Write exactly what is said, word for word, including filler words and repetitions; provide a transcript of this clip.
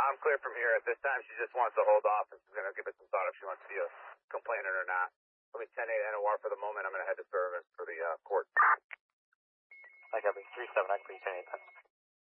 I'm clear from here. At this time, she just wants to hold off, and she's going to give it some thought if she wants to be a complainant or not. Let me ten eight N O R for the moment. I'm going to head to service for the uh, court. I got three seven, I can be ten eight.